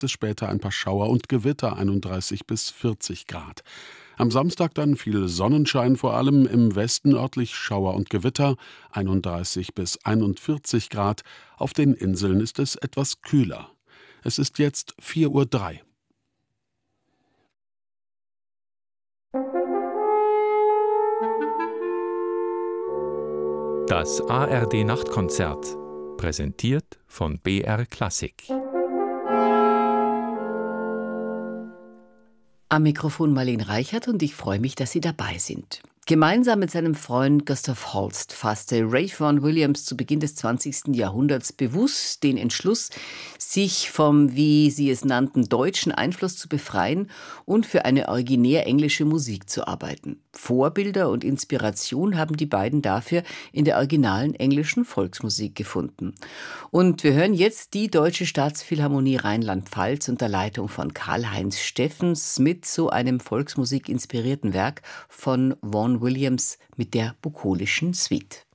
es später ein paar Schauer und Gewitter, 31 bis 40 Grad. Am Samstag dann viel Sonnenschein, vor allem im Westen örtlich Schauer und Gewitter, 31 bis 41 Grad. Auf den Inseln ist es etwas kühler. Es ist jetzt 4:03 Uhr. Das ARD Nachtkonzert, präsentiert von BR Klassik. Am Mikrofon Marlene Reichert und ich freue mich, dass Sie dabei sind. Gemeinsam mit seinem Freund Gustav Holst fasste Ray Vaughan Williams zu Beginn des 20. Jahrhunderts bewusst den Entschluss, sich vom, wie sie es nannten, deutschen Einfluss zu befreien und für eine originär englische Musik zu arbeiten. Vorbilder und Inspiration haben die beiden dafür in der originalen englischen Volksmusik gefunden. Und wir hören jetzt die Deutsche Staatsphilharmonie Rheinland-Pfalz unter Leitung von Karl-Heinz Steffens mit so einem volksmusikinspirierten Werk von Vaughan Williams mit der bukolischen Suite.